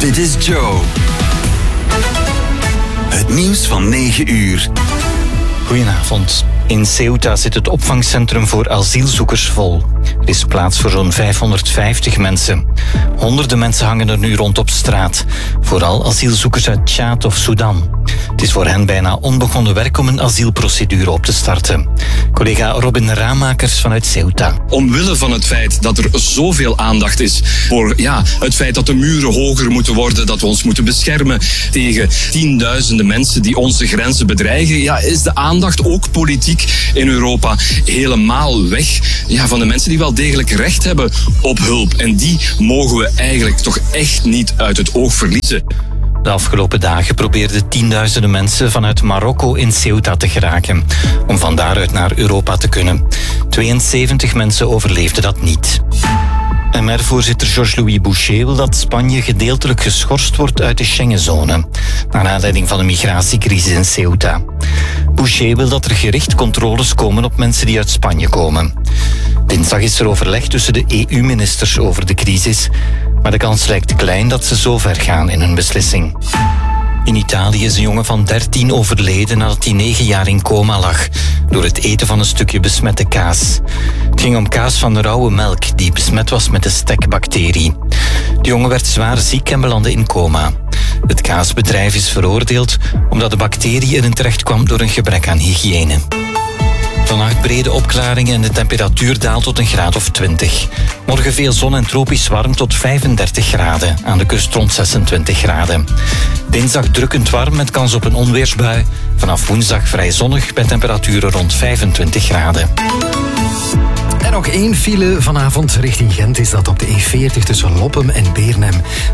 Dit is Joe. Het nieuws van 9 uur. Goedenavond. In Ceuta zit het opvangcentrum voor asielzoekers vol. Er is plaats voor zo'n 550 mensen. Honderden mensen hangen er nu rond op straat. Vooral asielzoekers uit Tjaad of Sudan. Het is voor hen bijna onbegonnen werk om een asielprocedure op te starten. Collega Robin Raamakers vanuit Ceuta. Omwille van het feit dat er zoveel aandacht is voor het feit dat de muren hoger moeten worden, dat we ons moeten beschermen tegen tienduizenden mensen die onze grenzen bedreigen, is de aandacht ook politiek in Europa helemaal weg van de mensen die wel degelijk recht hebben op hulp. En die mogen we eigenlijk toch echt niet uit het oog verliezen. De afgelopen dagen probeerden tienduizenden mensen vanuit Marokko in Ceuta te geraken, om van daaruit naar Europa te kunnen. 72 mensen overleefden dat niet. MR-voorzitter Georges-Louis Boucher wil dat Spanje gedeeltelijk geschorst wordt uit de Schengenzone, naar aanleiding van de migratiecrisis in Ceuta. Boucher wil dat er gericht controles komen op mensen die uit Spanje komen. Dinsdag is er overleg tussen de EU-ministers over de crisis, maar de kans lijkt klein dat ze zo ver gaan in hun beslissing. In Italië is een jongen van 13 overleden nadat hij 9 jaar in coma lag door het eten van een stukje besmette kaas. Het ging om kaas van rauwe melk die besmet was met de stekbacterie. De jongen werd zwaar ziek en belandde in coma. Het kaasbedrijf is veroordeeld omdat de bacterie erin terecht kwam door een gebrek aan hygiëne. Vannacht brede opklaringen en de temperatuur daalt tot een graad of 20. Morgen veel zon en tropisch warm tot 35 graden. Aan de kust rond 26 graden. Dinsdag drukkend warm met kans op een onweersbui. Vanaf woensdag vrij zonnig bij temperaturen rond 25 graden. En nog 1 file vanavond richting Gent is dat op de E40 tussen Loppem en Beernem.